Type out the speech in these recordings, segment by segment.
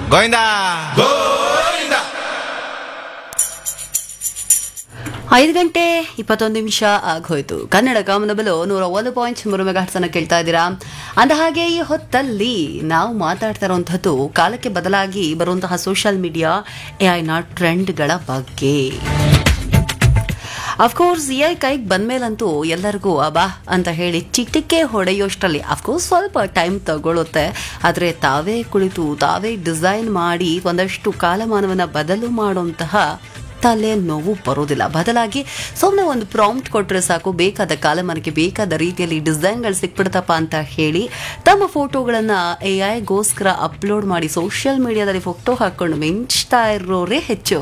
ಗೋವಿಂದ ಗೋವಿಂದ. 5:21 ಆಗೋಯ್ತು. ಕನ್ನಡ ಕಾಮನಬಲು 101.3 ಮೆಗಾಹರ್ಟ್ಸ್ ಅನ್ನು ಕೇಳ್ತಾ ಇದ್ದೀರಾ. ಅಂದ ಹಾಗೆ ಈ ಹೊತ್ತಲ್ಲಿ ನಾವು ಮಾತಾಡ್ತಾ ಇರುವಂತಹದ್ದು ಕಾಲಕ್ಕೆ ಬದಲಾಗಿ ಬರುವಂತಹ ಸೋಷಿಯಲ್ ಮೀಡಿಯಾ ಎಐನ ಟ್ರೆಂಡ್ಗಳ ಬಗ್ಗೆ. ಅಫ್ಕೋರ್ಸ್ ಎಐ ಕೈಗೆ ಬಂದ್ಮೇಲಂತೂ ಎಲ್ಲರಿಗೂ ಅಬಾ ಅಂತ ಹೇಳಿ ಚಿಟಿಕೆ ಹೊಡೆಯೋಷ್ಟರಲ್ಲಿ ಅಫ್ಕೋರ್ಸ್ ಸ್ವಲ್ಪ ಟೈಮ್ ತಗೊಳುತ್ತೆ. ಆದರೆ ತಾವೇ ಕುಳಿತು ತಾವೇ ಡಿಸೈನ್ ಮಾಡಿ ಒಂದಷ್ಟು ಕಾಲಮಾನವನ್ನ ಬದಲು ಮಾಡುವಂತಹ ತಲೆ ನೋವು ಬರೋದಿಲ್ಲ. ಬದಲಾಗಿ ಸುಮ್ಮನೆ ಒಂದು ಪ್ರಾಂಪ್ಟ್ ಕೊಟ್ಟರೆ ಸಾಕು, ಬೇಕಾದ ಕಾಲಮಾನಕ್ಕೆ ಬೇಕಾದ ರೀತಿಯಲ್ಲಿ ಡಿಸೈನ್ಗಳು ಸಿಕ್ಬಿಡ್ತಪ್ಪ ಅಂತ ಹೇಳಿ ತಮ್ಮ ಫೋಟೋಗಳನ್ನು ಎಐಗೋಸ್ಕರ ಅಪ್ಲೋಡ್ ಮಾಡಿ ಸೋಷಿಯಲ್ ಮೀಡಿಯಾದಲ್ಲಿ ಫೋಟೋ ಹಾಕೊಂಡು ಮಿಂಚ್ತಾ ಇರೋರೇ ಹೆಚ್ಚು.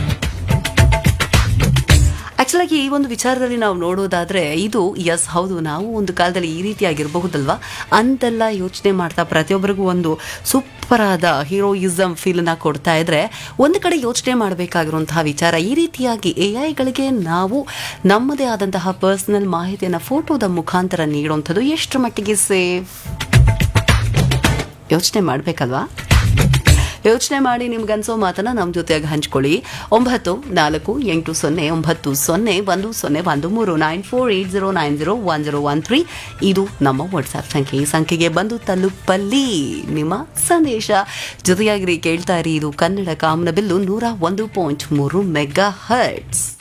ಆಕ್ಚುಲಾಗಿ ಈ ಒಂದು ವಿಚಾರದಲ್ಲಿ ನಾವು ನೋಡೋದಾದ್ರೆ ಇದು ಎಸ್ ಹೌದು, ನಾವು ಒಂದು ಕಾಲದಲ್ಲಿ ಈ ರೀತಿಯಾಗಿರಬಹುದಲ್ವಾ ಅಂತೆಲ್ಲ ಯೋಚನೆ ಮಾಡ್ತಾ ಪ್ರತಿಯೊಬ್ಬರಿಗೂ ಒಂದು ಸೂಪರ್ ಆದ ಹೀರೋಯಿಸಮ್ ಫೀಲನ್ನ ಕೊಡ್ತಾ ಇದ್ರೆ ಒಂದು ಕಡೆ ಯೋಚನೆ ಮಾಡಬೇಕಾಗಿರುವಂತಹ ವಿಚಾರ, ಈ ರೀತಿಯಾಗಿ ಎಐಗಳಿಗೆ ನಾವು ನಮ್ಮದೇ ಆದಂತಹ ಪರ್ಸನಲ್ ಮಾಹಿತಿಯನ್ನು ಫೋಟೋದ ಮುಖಾಂತರ ನೀಡುವಂಥದ್ದು ಎಷ್ಟರ ಮಟ್ಟಿಗೆ ಸೇಫ್ ಯೋಚನೆ ಮಾಡಬೇಕಲ್ವಾ? ಯೋಚನೆ ಮಾಡಿ ನಿಮ್ಗನ್ಸೋ ಮಾತನ್ನ ನಮ್ಮ ಜೊತೆಯಾಗಿ ಹಂಚ್ಕೊಳ್ಳಿ. 94809013 ಇದು ನಮ್ಮ ವಾಟ್ಸ್ಆಪ್ ಸಂಖ್ಯೆ. ಈ ಸಂಖ್ಯೆಗೆ ಬಂದು ತಲುಪಲ್ಲಿ ನಿಮ್ಮ ಸಂದೇಶ. ಜೊತೆಯಾಗಿರಿ, ಕೇಳ್ತಾ ಇರಿ. ಇದು ಕನ್ನಡ ಕಾಮನಬಿಲ್ಲು 101.3 ಮೆಗಾ ಹರ್ಟ್ಸ್.